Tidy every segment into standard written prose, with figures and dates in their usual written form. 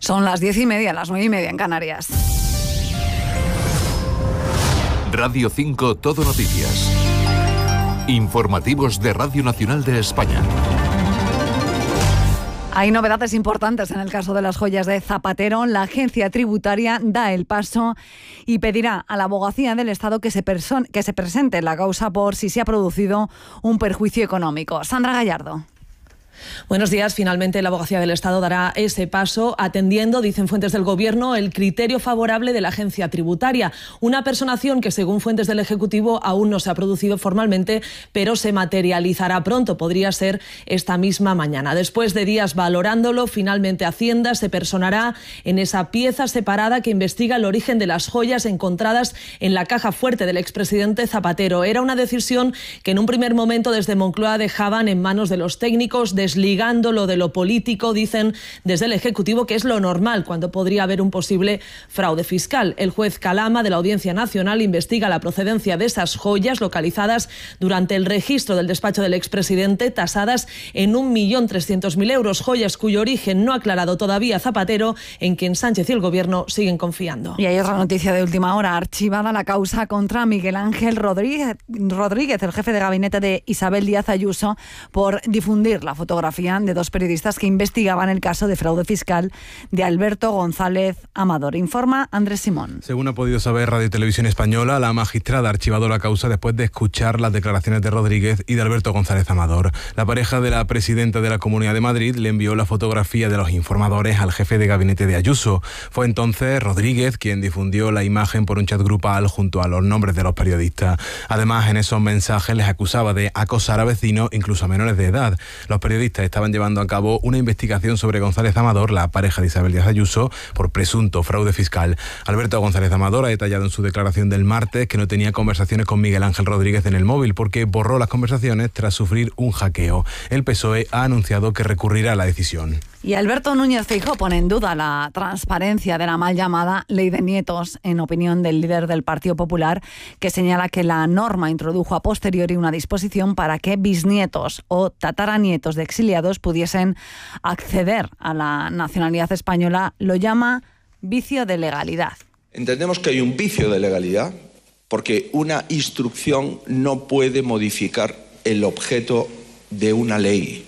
Son las 10:30, las 9:30 en Canarias. Radio 5 Todo Noticias. Informativos de Radio Nacional de España. Hay novedades importantes en el caso de las joyas de Zapatero. La agencia tributaria da el paso y pedirá a la Abogacía del Estado que se presente la causa por si se ha producido un perjuicio económico. Sandra Gallardo. Buenos días. Finalmente, la Abogacía del Estado dará ese paso atendiendo, dicen fuentes del Gobierno, el criterio favorable de la agencia tributaria. Una personación que, según fuentes del Ejecutivo, aún no se ha producido formalmente, pero se materializará pronto. Podría ser esta misma mañana. Después de días valorándolo, finalmente Hacienda se personará en esa pieza separada que investiga el origen de las joyas encontradas en la caja fuerte del expresidente Zapatero. Era una decisión que en un primer momento desde Moncloa dejaban en manos de los técnicos, desligándolo de lo político, dicen desde el Ejecutivo que es lo normal cuando podría haber un posible fraude fiscal. El juez Calama de la Audiencia Nacional investiga la procedencia de esas joyas localizadas durante el registro del despacho del expresidente, tasadas en 1.300.000 euros, joyas cuyo origen no ha aclarado todavía Zapatero, en quien Sánchez y el Gobierno siguen confiando. Y hay otra noticia de última hora: archivada la causa contra Miguel Ángel Rodríguez, el jefe de gabinete de Isabel Díaz Ayuso, por difundir la fotografía de dos periodistas que investigaban el caso de fraude fiscal de Alberto González Amador. Informa Andrés Simón. Según ha podido saber Radio y Televisión Española, la magistrada ha archivado la causa después de escuchar las declaraciones de Rodríguez y de Alberto González Amador. La pareja de la presidenta de la Comunidad de Madrid le envió la fotografía de los informadores al jefe de gabinete de Ayuso. Fue entonces Rodríguez quien difundió la imagen por un chat grupal junto a los nombres de los periodistas. Además, en esos mensajes les acusaba de acosar a vecinos, incluso a menores de edad. Los periodistas estaban llevando a cabo una investigación sobre González Amador, la pareja de Isabel Díaz Ayuso, por presunto fraude fiscal. Alberto González Amador ha detallado en su declaración del martes que no tenía conversaciones con Miguel Ángel Rodríguez en el móvil porque borró las conversaciones tras sufrir un hackeo. El PSOE ha anunciado que recurrirá a la decisión. Y Alberto Núñez Feijóo pone en duda la transparencia de la mal llamada Ley de Nietos, en opinión del líder del Partido Popular, que señala que la norma introdujo a posteriori una disposición para que bisnietos o tataranietos de exiliados pudiesen acceder a la nacionalidad española. Lo llama vicio de legalidad. Entendemos que hay un vicio de legalidad porque una instrucción no puede modificar el objeto de una ley.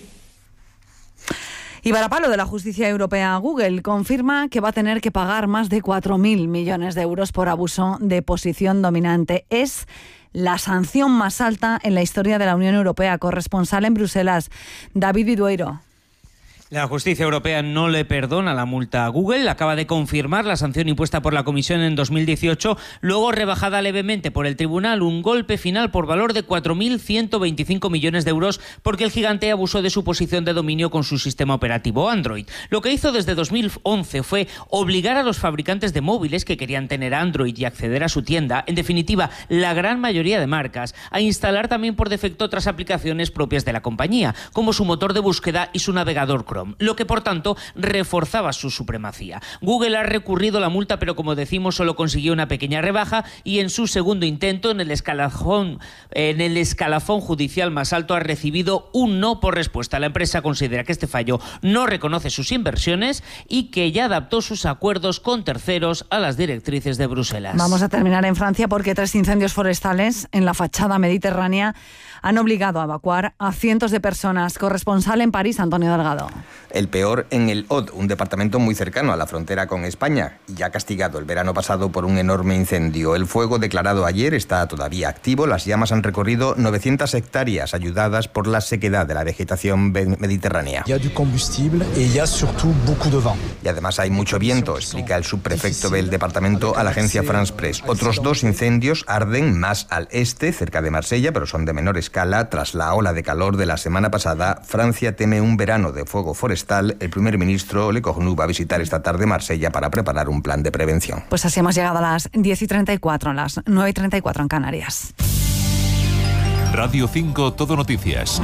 Y varapalo de la justicia europea, Google confirma que va a tener que pagar más de 4.000 millones de euros por abuso de posición dominante. Es la sanción más alta en la historia de la Unión Europea. Corresponsal en Bruselas, David Vidueiro. La justicia europea no le perdona la multa a Google. Acaba de confirmar la sanción impuesta por la Comisión en 2018, luego rebajada levemente por el tribunal. Un golpe final por valor de 4.125 millones de euros porque el gigante abusó de su posición de dominio con su sistema operativo Android. Lo que hizo desde 2011 fue obligar a los fabricantes de móviles que querían tener Android y acceder a su tienda, en definitiva, la gran mayoría de marcas, a instalar también por defecto otras aplicaciones propias de la compañía, como su motor de búsqueda y su navegador Chrome, lo que por tanto reforzaba su supremacía. Google ha recurrido la multa, pero como decimos solo consiguió una pequeña rebaja y en su segundo intento en el escalafón judicial más alto ha recibido un no por respuesta. La empresa considera que este fallo no reconoce sus inversiones y que ya adaptó sus acuerdos con terceros a las directrices de Bruselas. Vamos a terminar en Francia porque 3 incendios forestales en la fachada mediterránea han obligado a evacuar a cientos de personas. Corresponsal en París, Antonio Delgado. El peor en el Aude, un departamento muy cercano a la frontera con España, y ya castigado el verano pasado por un enorme incendio. El fuego declarado ayer está todavía activo. Las llamas han recorrido 900 hectáreas, ayudadas por la sequedad de la vegetación mediterránea. Il y a du combustible et il y a surtout beaucoup de vent. Y además hay mucho viento, explica el subprefecto del departamento a la agencia France Press. Otros 2 incendios arden más al este, cerca de Marsella, pero son de menor escala. Tras la ola de calor de la semana pasada, Francia teme un verano de fuego forestal. El primer ministro Le Cornu va a visitar esta tarde Marsella para preparar un plan de prevención. Pues así hemos llegado a las 10:34, las 9:34 en Canarias. Radio 5 Todo Noticias.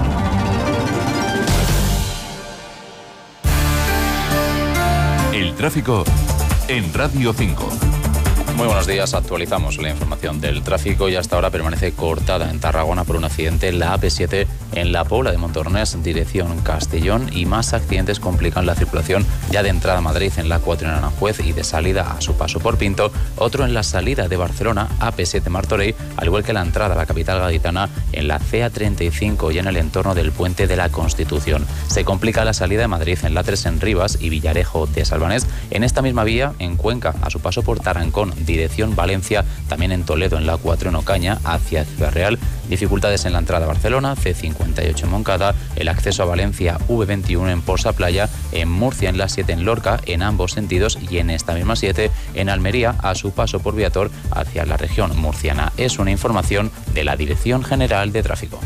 El tráfico en Radio 5. Muy buenos días, actualizamos la información del tráfico y hasta ahora permanece cortada en Tarragona por un accidente en la AP7 en la Pobla de Montornès, dirección Castellón, y más accidentes complican la circulación ya de entrada a Madrid en la A4 en Aranjuez y de salida a su paso por Pinto, otro en la salida de Barcelona, AP7 Martorell, al igual que la entrada a la capital gaditana en la CA35 y en el entorno del Puente de la Constitución. Se complica la salida de Madrid en la 3 en Rivas y Villarejo de Salvanés, en esta misma vía en Cuenca, a su paso por Tarancón, dirección Valencia, también en Toledo en la 4 en Ocaña, hacia Ciudad Real, dificultades en la entrada a Barcelona, C58 en Moncada, el acceso a Valencia, V21 en Porsa Playa, en Murcia en la 7 en Lorca, en ambos sentidos, y en esta misma 7 en Almería, a su paso por Viator hacia la región murciana. Es una información de la Dirección General de Tráfico.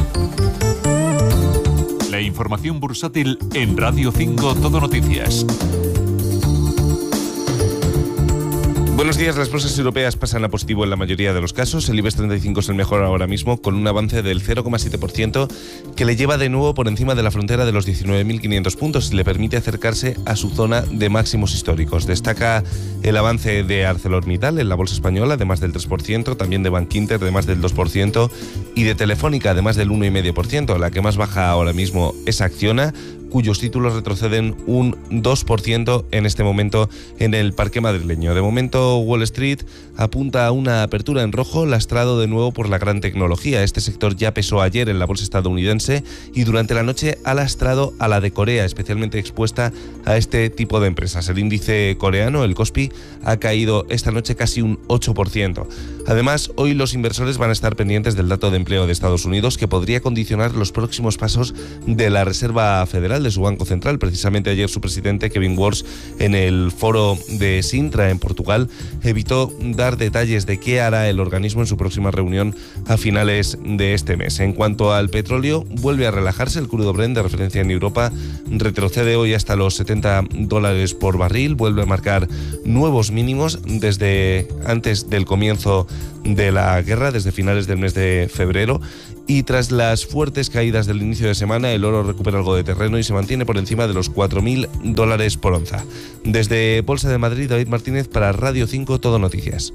La información bursátil en Radio 5 Todo Noticias. Buenos días, las bolsas europeas pasan a positivo en la mayoría de los casos. El IBEX 35 es el mejor ahora mismo, con un avance del 0,7% que le lleva de nuevo por encima de la frontera de los 19.500 puntos y le permite acercarse a su zona de máximos históricos. Destaca el avance de ArcelorMittal en la bolsa española de más del 3%, también de Bankinter de más del 2% y de Telefónica de más del 1,5%. La que más baja ahora mismo es Acciona, cuyos títulos retroceden un 2% en este momento en el parque madrileño. De momento, Wall Street apunta a una apertura en rojo, lastrado de nuevo por la gran tecnología. Este sector ya pesó ayer en la bolsa estadounidense y durante la noche ha lastrado a la de Corea, especialmente expuesta a este tipo de empresas. El índice coreano, el Kospi, ha caído esta noche casi un 8%. Además, hoy los inversores van a estar pendientes del dato de empleo de Estados Unidos, que podría condicionar los próximos pasos de la Reserva Federal, de su Banco Central. Precisamente ayer su presidente, Kevin Walsh, en el foro de Sintra en Portugal, evitó dar detalles de qué hará el organismo en su próxima reunión a finales de este mes. En cuanto al petróleo, vuelve a relajarse. El crudo Brent, de referencia en Europa, retrocede hoy hasta los $70 por barril, vuelve a marcar nuevos mínimos desde antes del comienzo de la guerra, desde finales del mes de febrero. Y tras las fuertes caídas del inicio de semana, el oro recupera algo de terreno y se mantiene por encima de los $4.000 por onza. Desde Bolsa de Madrid, David Martínez para Radio 5 Todo Noticias.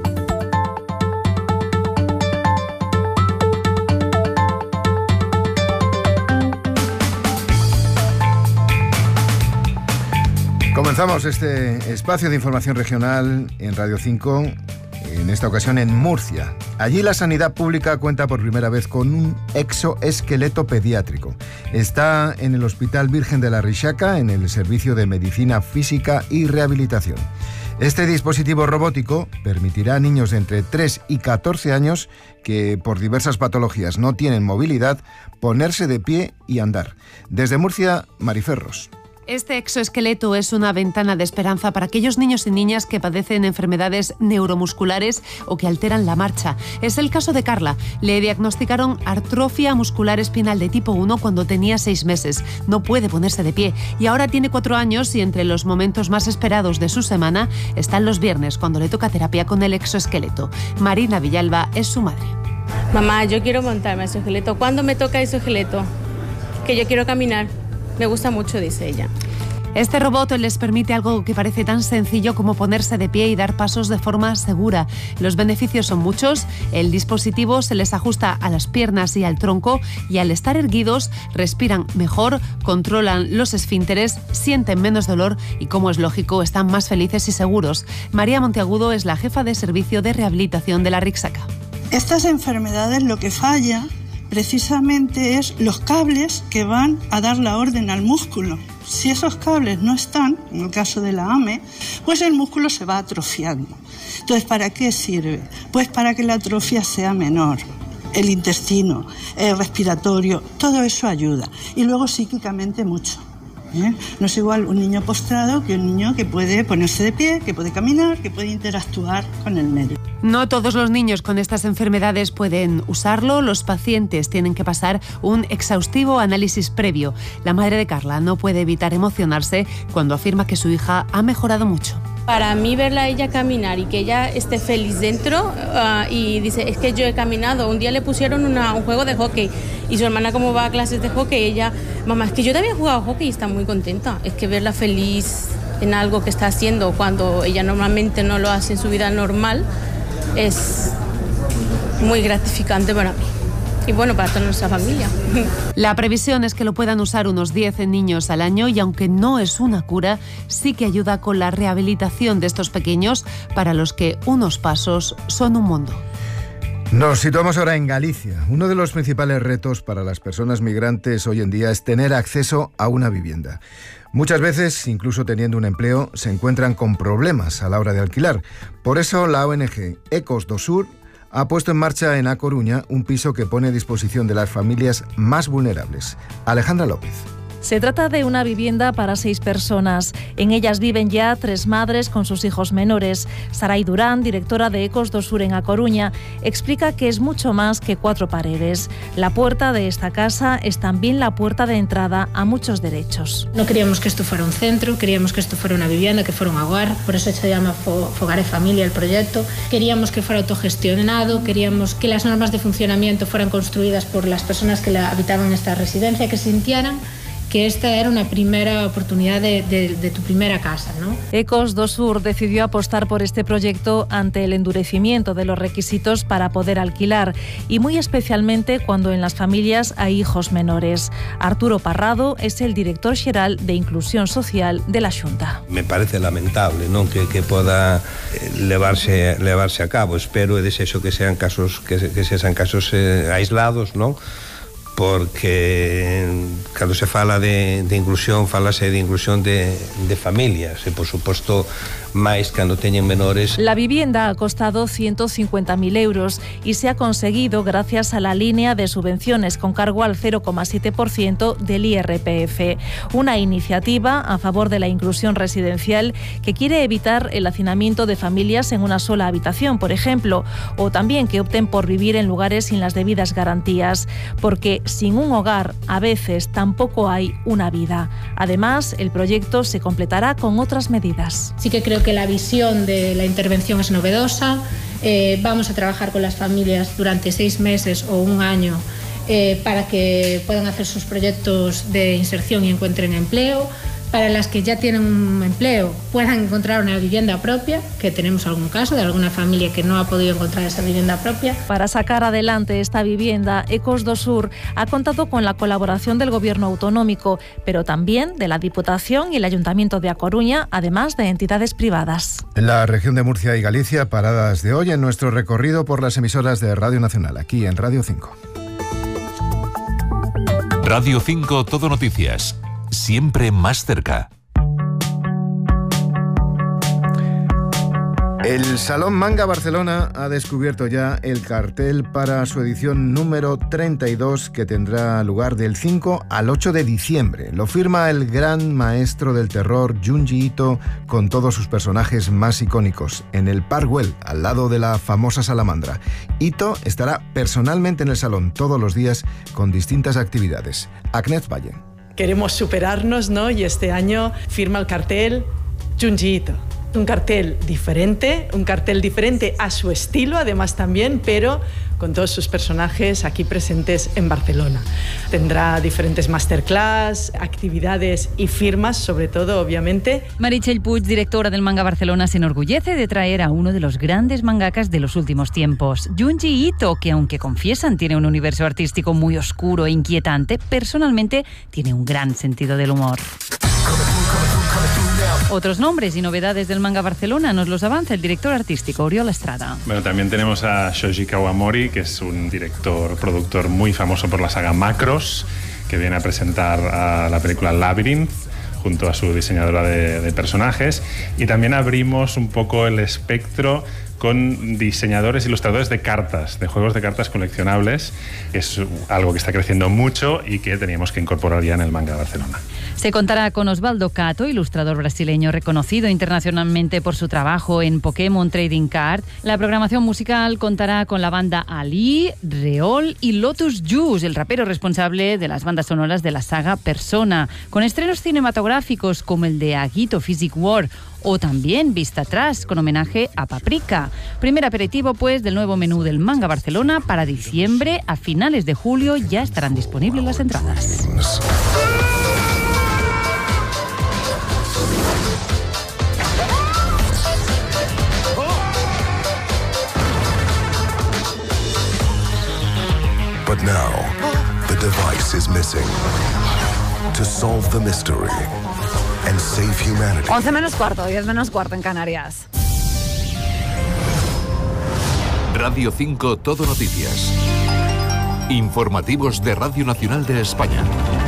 Comenzamos este espacio de información regional en Radio 5, en esta ocasión en Murcia. Allí la sanidad pública cuenta por primera vez con un exoesqueleto pediátrico. Está en el Hospital Virgen de la Rixaca, en el Servicio de Medicina Física y Rehabilitación. Este dispositivo robótico permitirá a niños de entre 3 y 14 años que por diversas patologías no tienen movilidad ponerse de pie y andar. Desde Murcia, Mariferros. Este exoesqueleto es una ventana de esperanza para aquellos niños y niñas que padecen enfermedades neuromusculares o que alteran la marcha. Es el caso de Carla. Le diagnosticaron atrofia muscular espinal de tipo 1 cuando tenía 6 meses. No puede ponerse de pie y ahora tiene 4 años y entre los momentos más esperados de su semana están los viernes, cuando le toca terapia con el exoesqueleto. Marina Villalba es su madre. Mamá, yo quiero montarme a exoesqueleto. ¿Cuándo me toca exoesqueleto? Que yo quiero caminar. Me gusta mucho, dice ella. Este robot les permite algo que parece tan sencillo como ponerse de pie y dar pasos de forma segura. Los beneficios son muchos. El dispositivo se les ajusta a las piernas y al tronco y al estar erguidos respiran mejor, controlan los esfínteres, sienten menos dolor y, como es lógico, están más felices y seguros. María Monteagudo es la jefa de servicio de rehabilitación de la Rixaca. Estas enfermedades lo que falla precisamente es los cables que van a dar la orden al músculo. Si esos cables no están, en el caso de la AME, pues el músculo se va atrofiando. Entonces, ¿para qué sirve? Pues para que la atrofia sea menor. El intestino, el respiratorio, todo eso ayuda. Y luego psíquicamente mucho. No es igual un niño postrado que un niño que puede ponerse de pie, que puede caminar, que puede interactuar con el medio. No todos los niños con estas enfermedades pueden usarlo. Los pacientes tienen que pasar un exhaustivo análisis previo. La madre de Carla no puede evitar emocionarse cuando afirma que su hija ha mejorado mucho. Para mí verla a ella caminar y que ella esté feliz dentro y dice, es que yo he caminado. Un día le pusieron un juego de hockey y su hermana, como va a clases de hockey, ella, mamá, es que yo también he jugado hockey y está muy contenta. Es que verla feliz en algo que está haciendo cuando ella normalmente no lo hace en su vida normal es muy gratificante para mí. y bueno, para toda nuestra familia. La previsión es que lo puedan usar unos 10 niños al año y aunque no es una cura, sí que ayuda con la rehabilitación de estos pequeños para los que unos pasos son un mundo. Nos situamos ahora en Galicia. Uno de los principales retos para las personas migrantes hoy en día es tener acceso a una vivienda. Muchas veces, incluso teniendo un empleo, se encuentran con problemas a la hora de alquilar. Por eso la ONG Ecos do Sur ha puesto en marcha en A Coruña un piso que pone a disposición de las familias más vulnerables. Alejandra López. Se trata de una vivienda para 6 personas. En ellas viven ya 3 madres con sus hijos menores. Saray Durán, directora de Ecos do Sur en A Coruña, explica que es mucho más que 4 paredes. La puerta de esta casa es también la puerta de entrada a muchos derechos. No queríamos que esto fuera un centro, queríamos que esto fuera una vivienda, que fuera un hogar, por eso se llama Fogar e Familia el proyecto. Queríamos que fuera autogestionado, queríamos que las normas de funcionamiento fueran construidas por las personas que habitaban esta residencia, que sintieran que esta era una primera oportunidad de tu primera casa, ¿no? Ecos do Sur decidió apostar por este proyecto ante el endurecimiento de los requisitos para poder alquilar y muy especialmente cuando en las familias hay hijos menores. Arturo Parrado es el director xeral de Inclusión Social de la Xunta. Me parece lamentable, non, que poda levarse a cabo. Espero e desexo que sean casos aislados, non? Porque cando se fala de inclusión, falase de inclusión de familias e, por suposto, máis cando teñen menores. La vivienda ha costado 150.000 euros y se ha conseguido gracias a la línea de subvenciones con cargo al 0,7% del IRPF, una iniciativa a favor de la inclusión residencial que quiere evitar el hacinamiento de familias en una sola habitación, por ejemplo, o también que opten por vivir en lugares sin las debidas garantías, porque sin un hogar a veces tampoco hay una vida. Además, el proyecto se completará con otras medidas. Sí que creo que la visión de la intervención es novedosa. Vamos a trabajar con las familias durante 6 meses o un año para que puedan hacer sus proyectos de inserción y encuentren empleo. Para las que ya tienen un empleo puedan encontrar una vivienda propia, que tenemos algún caso de alguna familia que no ha podido encontrar esa vivienda propia. Para sacar adelante esta vivienda, Ecos do Sur ha contado con la colaboración del Gobierno autonómico, pero también de la Diputación y el Ayuntamiento de A Coruña, además de entidades privadas. En la región de Murcia y Galicia, paradas de hoy en nuestro recorrido por las emisoras de Radio Nacional, aquí en Radio 5. Radio 5 Todo Noticias. Siempre más cerca. El Salón Manga Barcelona ha descubierto ya el cartel para su edición número 32 que tendrá lugar del 5 al 8 de diciembre. Lo firma el gran maestro del terror Junji Ito con todos sus personajes más icónicos en el Park Güell, al lado de la famosa salamandra. Ito estará personalmente en el salón todos los días con distintas actividades. Agnès Valle. Queremos superarnos, ¿no? Y este año firma el cartel Junji Ito. Un cartel diferente a su estilo, además también, pero con todos sus personajes aquí presentes en Barcelona. Tendrá diferentes masterclass, actividades y firmas, sobre todo, obviamente. Meritxell Puig, directora del Manga Barcelona, se enorgullece de traer a uno de los grandes mangakas de los últimos tiempos, Junji Ito, que aunque confiesan tiene un universo artístico muy oscuro e inquietante, personalmente tiene un gran sentido del humor. Otros nombres y novedades del Manga Barcelona nos los avanza el director artístico Oriol Estrada. Bueno, también tenemos a Shoji Kawamori, que es un productor muy famoso por la saga Macross, que viene a presentar a la película Labyrinth junto a su diseñadora de personajes. Y también abrimos un poco el espectro con diseñadores, ilustradores de cartas, de juegos de cartas coleccionables, que es algo que está creciendo mucho y que teníamos que incorporar ya en el Manga Barcelona. Se contará con Osvaldo Cato, ilustrador brasileño reconocido internacionalmente por su trabajo en Pokémon Trading Card. La programación musical contará con la banda Ali, Reol y Lotus Juice, el rapero responsable de las bandas sonoras de la saga Persona, con estrenos cinematográficos como el de Agito Physic War o también Vista Atrás, con homenaje a Paprika. Primer aperitivo, pues, del nuevo menú del Manga Barcelona para diciembre. A finales de julio ya estarán disponibles las entradas. But now, the device is missing. To solve the mystery and save humanity. 11 menos cuarto, 10 menos cuarto en Canarias. Radio 5 Todo Noticias. Informativos de Radio Nacional de España.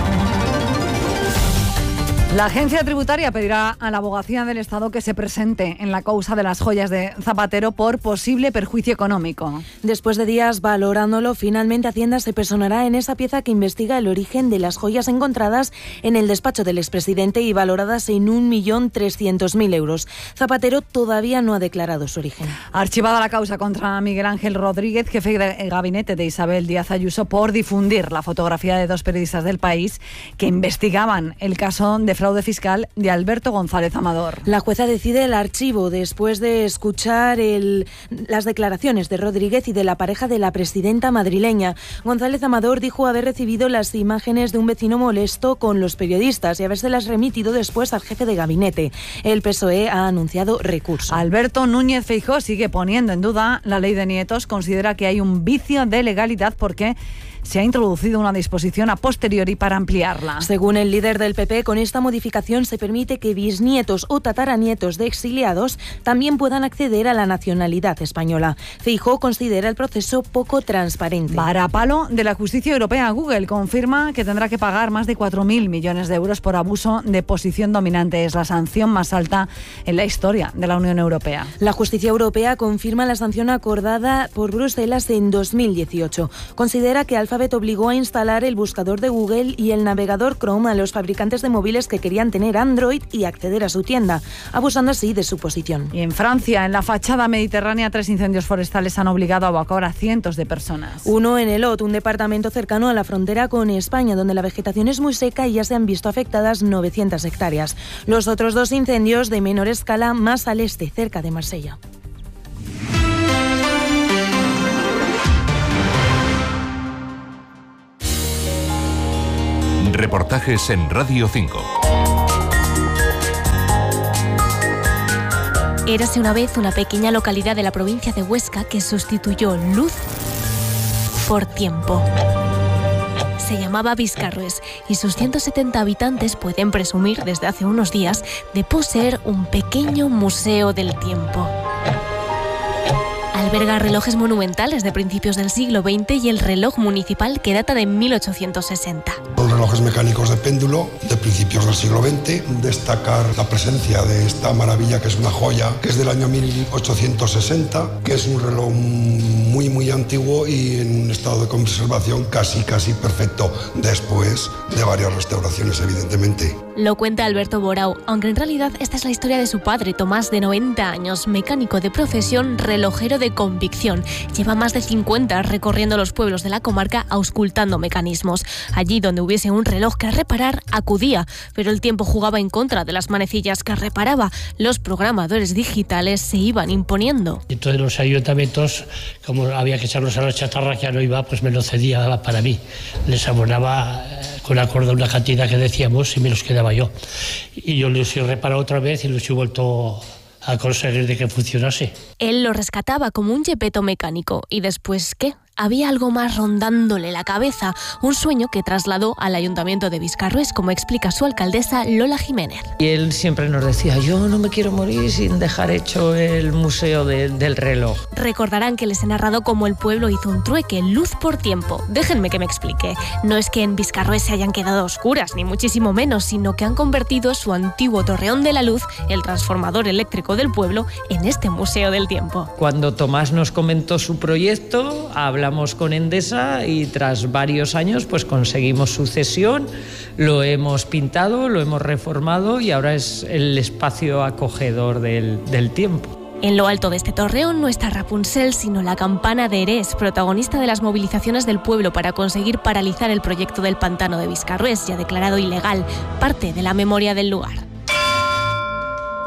La agencia tributaria pedirá a la Abogacía del Estado que se presente en la causa de las joyas de Zapatero por posible perjuicio económico. Después de días valorándolo, finalmente Hacienda se personará en esa pieza que investiga el origen de las joyas encontradas en el despacho del expresidente y valoradas en 1.300.000 euros. Zapatero todavía no ha declarado su origen. Archivada la causa contra Miguel Ángel Rodríguez, jefe de gabinete de Isabel Díaz Ayuso, por difundir la fotografía de dos periodistas del País que investigaban el caso de fraude fiscal de Alberto González Amador. La jueza decide el archivo después de escuchar las declaraciones de Rodríguez y de la pareja de la presidenta madrileña. González Amador dijo haber recibido las imágenes de un vecino molesto con los periodistas y habérselas remitido después al jefe de gabinete. El PSOE ha anunciado recurso. Alberto Núñez Feijóo sigue poniendo en duda la ley de nietos. Considera que hay un vicio de legalidad porque se ha introducido una disposición a posteriori para ampliarla. Según el líder del PP, con esta modificación se permite que bisnietos o tataranietos de exiliados también puedan acceder a la nacionalidad española. Feijóo considera el proceso poco transparente. Varapalo de la justicia europea. Google confirma que tendrá que pagar más de 4.000 millones de euros por abuso de posición dominante. Es la sanción más alta en la historia de la Unión Europea. La justicia europea confirma la sanción acordada por Bruselas en 2018. Considera que Alphabet obligó a instalar el buscador de Google y el navegador Chrome a los fabricantes de móviles que querían tener Android y acceder a su tienda, abusando así de su posición. Y en Francia, en la fachada mediterránea, 3 incendios forestales han obligado a evacuar a cientos de personas. Uno en el Lot, un departamento cercano a la frontera con España, donde la vegetación es muy seca y ya se han visto afectadas 900 hectáreas. Los otros 2 incendios de menor escala más al este, cerca de Marsella. Reportajes en Radio 5. Érase una vez una pequeña localidad de la provincia de Huesca que sustituyó luz por tiempo. Se llamaba Viscarrues y sus 170 habitantes pueden presumir desde hace unos días de poseer un pequeño museo del tiempo. Alberga relojes monumentales de principios del siglo XX y el reloj municipal que data de 1860. Los relojes mecánicos de péndulo de principios del siglo XX. Destacar la presencia de esta maravilla que es una joya, que es del año 1860, que es un reloj muy antiguo y en un estado de conservación casi perfecto, después de varias restauraciones, evidentemente. Lo cuenta Alberto Borau, aunque en realidad esta es la historia de su padre, Tomás, de 90 años, mecánico de profesión, relojero de convicción. Lleva más de 50 recorriendo los pueblos de la comarca auscultando mecanismos. Allí donde hubiese un reloj que reparar, acudía, pero el tiempo jugaba en contra de las manecillas que reparaba. Los programadores digitales se iban imponiendo. Entonces los ayuntamientos, como había que echarlos a la chatarra que ya no iba, pues me lo cedía para mí. Les abonaba con acuerdo a una cantidad que decíamos y me los quedaba yo. Y yo los he reparado otra vez y los he vuelto a conseguir de que funcionase. Él lo rescataba como un Gepetto mecánico. ¿Y después qué? Había algo más rondándole la cabeza, un sueño que trasladó al Ayuntamiento de Viscarrues, como explica su alcaldesa Lola Jiménez. Y él siempre nos decía, yo no me quiero morir sin dejar hecho el museo del reloj. Recordarán que les he narrado cómo el pueblo hizo un trueque, luz por tiempo. Déjenme que me explique. No es que en Viscarrues se hayan quedado a oscuras, ni muchísimo menos, sino que han convertido su antiguo Torreón de la Luz, el transformador eléctrico del pueblo, en este museo del tiempo. Cuando Tomás nos comentó su proyecto, hablamos con Endesa y tras varios años pues conseguimos su cesión, lo hemos pintado, lo hemos reformado y ahora es el espacio acogedor del tiempo. En lo alto de este torreón no está Rapunzel, sino la campana de Erés, protagonista de las movilizaciones del pueblo para conseguir paralizar el proyecto del pantano de Viscarrues, ya declarado ilegal, parte de la memoria del lugar.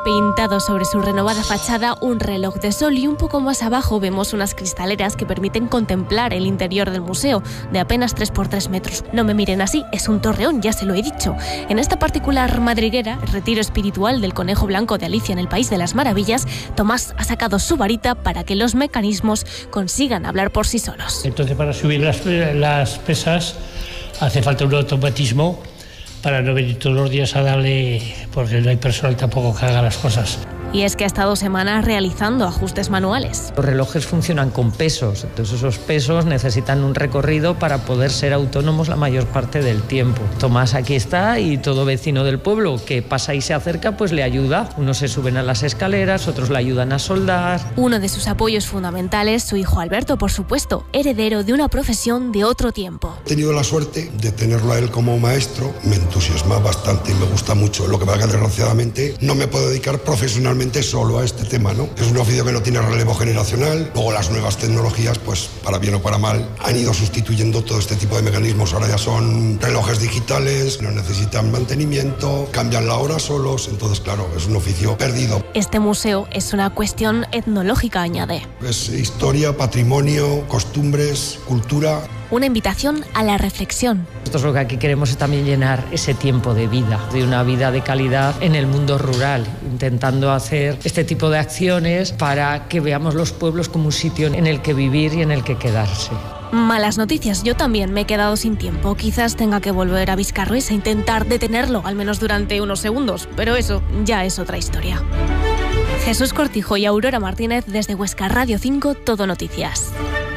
Pintado sobre su renovada fachada un reloj de sol y un poco más abajo vemos unas cristaleras que permiten contemplar el interior del museo, de apenas 3x3 metros. No me miren así, es un torreón, ya se lo he dicho. En esta particular madriguera, el retiro espiritual del conejo blanco de Alicia en el País de las Maravillas, Tomás ha sacado su varita para que los mecanismos consigan hablar por sí solos. Entonces, para subir las pesas hace falta un automatismo para no venir todos los días a darle, porque no hay personal tampoco que haga las cosas. Y es que ha estado semanas realizando ajustes manuales. Los relojes funcionan con pesos, entonces esos pesos necesitan un recorrido para poder ser autónomos la mayor parte del tiempo. Tomás aquí está y todo vecino del pueblo que pasa y se acerca pues le ayuda. Unos se suben a las escaleras, otros le ayudan a soldar. Uno de sus apoyos fundamentales, su hijo Alberto, por supuesto, heredero de una profesión de otro tiempo. He tenido la suerte de tenerlo a él como maestro, me entusiasma bastante y me gusta mucho. Lo que pasa es que desgraciadamente no me puedo dedicar profesionalmente solo a este tema, ¿no? Es un oficio que no tiene relevo generacional. Luego las nuevas tecnologías, pues para bien o para mal, han ido sustituyendo todo este tipo de mecanismos. Ahora ya son relojes digitales, no necesitan mantenimiento, cambian la hora solos, entonces claro, es un oficio perdido. Este museo es una cuestión etnológica, añade. Es historia, patrimonio, costumbres, cultura. Una invitación a la reflexión. Nosotros lo que aquí queremos es también llenar ese tiempo de vida, de una vida de calidad en el mundo rural, intentando hacer este tipo de acciones para que veamos los pueblos como un sitio en el que vivir y en el que quedarse. Malas noticias, yo también me he quedado sin tiempo. Quizás tenga que volver a Viscarrués e intentar detenerlo, al menos durante unos segundos, pero eso ya es otra historia. Jesús Cortijo y Aurora Martínez desde Huesca Radio 5, Todo Noticias.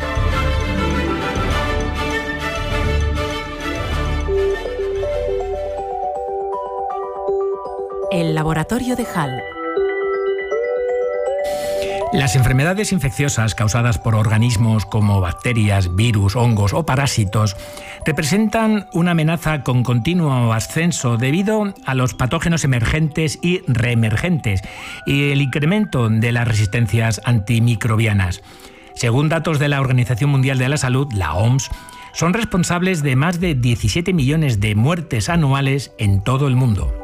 El laboratorio de Hall. Las enfermedades infecciosas causadas por organismos como bacterias, virus, hongos o parásitos representan una amenaza con continuo ascenso debido a los patógenos emergentes y reemergentes y el incremento de las resistencias antimicrobianas. Según datos de la Organización Mundial de la Salud, la OMS, son responsables de más de 17 millones de muertes anuales en todo el mundo.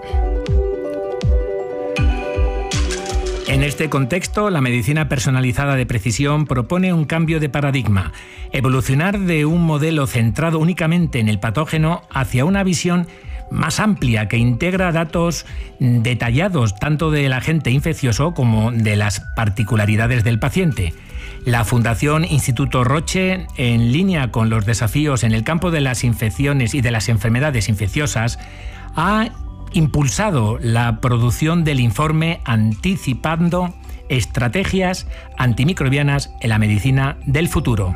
En este contexto, la medicina personalizada de precisión propone un cambio de paradigma, evolucionar de un modelo centrado únicamente en el patógeno hacia una visión más amplia que integra datos detallados tanto del agente infeccioso como de las particularidades del paciente. La Fundación Instituto Roche, en línea con los desafíos en el campo de las infecciones y de las enfermedades infecciosas, ha impulsado la producción del informe Anticipando estrategias antimicrobianas en la medicina del futuro.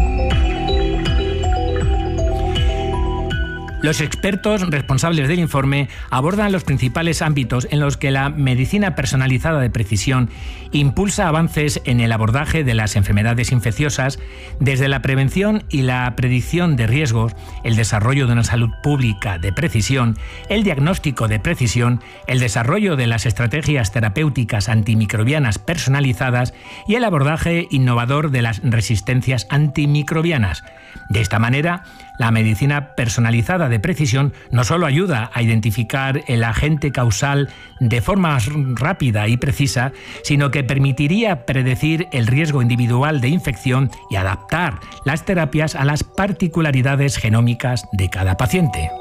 Los expertos responsables del informe abordan los principales ámbitos en los que la medicina personalizada de precisión impulsa avances en el abordaje de las enfermedades infecciosas, desde la prevención y la predicción de riesgos, el desarrollo de una salud pública de precisión, el diagnóstico de precisión, el desarrollo de las estrategias terapéuticas antimicrobianas personalizadas y el abordaje innovador de las resistencias antimicrobianas. De esta manera, la medicina personalizada de precisión no solo ayuda a identificar el agente causal de forma rápida y precisa, sino que permitiría predecir el riesgo individual de infección y adaptar las terapias a las particularidades genómicas de cada paciente.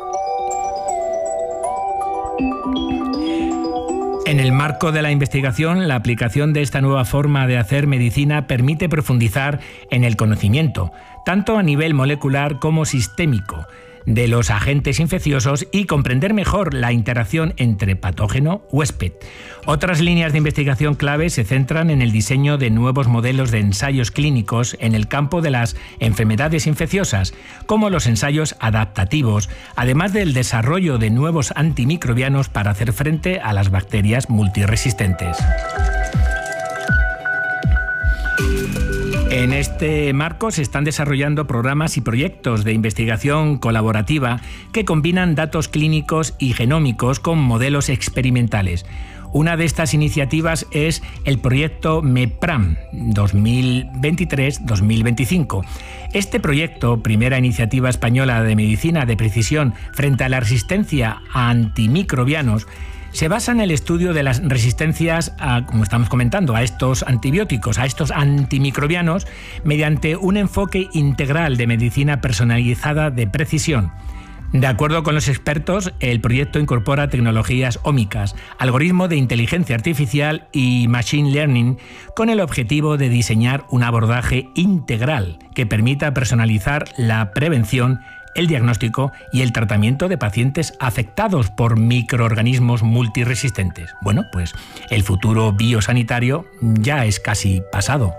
En el marco de la investigación, la aplicación de esta nueva forma de hacer medicina permite profundizar en el conocimiento, tanto a nivel molecular como sistémico, de los agentes infecciosos y comprender mejor la interacción entre patógeno-huésped. Otras líneas de investigación clave se centran en el diseño de nuevos modelos de ensayos clínicos en el campo de las enfermedades infecciosas, como los ensayos adaptativos, además del desarrollo de nuevos antimicrobianos para hacer frente a las bacterias multiresistentes. En este marco se están desarrollando programas y proyectos de investigación colaborativa que combinan datos clínicos y genómicos con modelos experimentales. Una de estas iniciativas es el proyecto MEPRAM 2023-2025. Este proyecto, primera iniciativa española de medicina de precisión frente a la resistencia a antimicrobianos, Se basa en el estudio de las resistencias, como estamos comentando, a estos antibióticos, a estos antimicrobianos, mediante un enfoque integral de medicina personalizada de precisión. De acuerdo con los expertos, el proyecto incorpora tecnologías ómicas, algoritmos de inteligencia artificial y machine learning, con el objetivo de diseñar un abordaje integral que permita personalizar la prevención, el diagnóstico y el tratamiento de pacientes afectados por microorganismos multiresistentes. Bueno, pues el futuro biosanitario ya es casi pasado.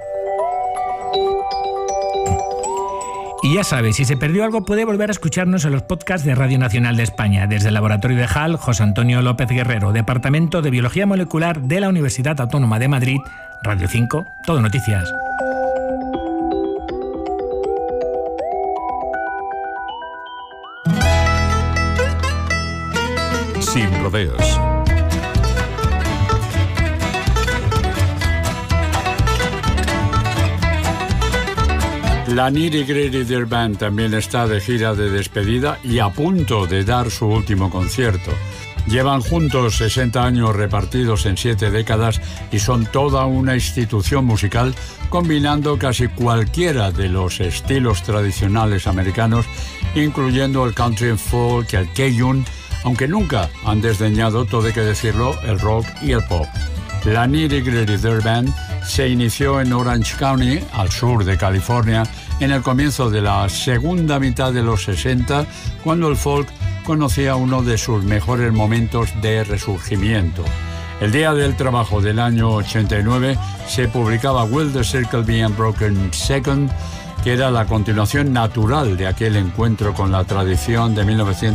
Y ya sabes, si se perdió algo puede volver a escucharnos en los podcasts de Radio Nacional de España. Desde el Laboratorio de HAL, José Antonio López Guerrero, Departamento de Biología Molecular de la Universidad Autónoma de Madrid, Radio 5, Todo Noticias. Sin rodeos. La Nitty Gritty Dirt Band también está de gira de despedida y a punto de dar su último concierto. Llevan juntos 60 años repartidos en 7 décadas y son toda una institución musical, combinando casi cualquiera de los estilos tradicionales americanos, incluyendo el country and folk, el cajun, aunque nunca han desdeñado, todo hay que decirlo, el rock y el pop. La Nitty Gritty Dirt Band se inició en Orange County, al sur de California, en el comienzo de la segunda mitad de los 60, cuando el folk conocía uno de sus mejores momentos de resurgimiento. El día del trabajo del año 89 se publicaba Will the Circle Be Unbroken Second, que era la continuación natural de aquel encuentro con la tradición de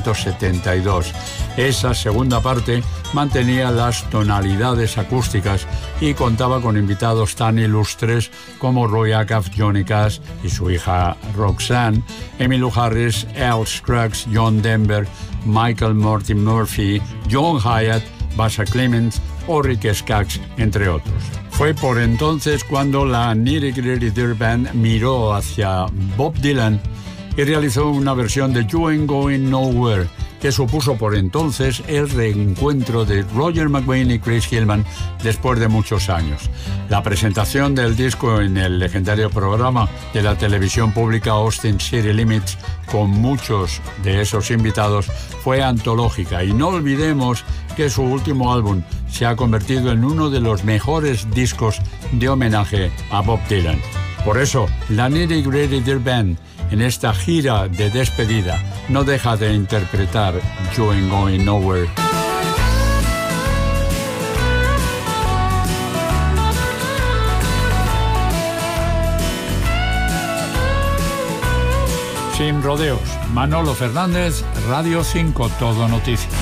1972. Esa segunda parte mantenía las tonalidades acústicas y contaba con invitados tan ilustres como Roy Acuff, Johnny Cash y su hija Roxanne, Emmylou Harris, Al Scruggs, John Denver, Michael Morty Murphy, John Hyatt, Basia Clemens o Rick Skaggs, entre otros. Fue por entonces cuando la Nitty Gritty Dirt Band miró hacia Bob Dylan y realizó una versión de You Ain't Going Nowhere, que supuso por entonces el reencuentro de Roger McGuinn y Chris Hillman después de muchos años. La presentación del disco en el legendario programa de la televisión pública Austin City Limits, con muchos de esos invitados, fue antológica, y no olvidemos que su último álbum se ha convertido en uno de los mejores discos de homenaje a Bob Dylan. Por eso, la Nitty Gritty Dirt Band, en esta gira de despedida, no deja de interpretar You Ain't Going Nowhere. Sin rodeos, Manolo Fernández, Radio 5, Todo Noticias.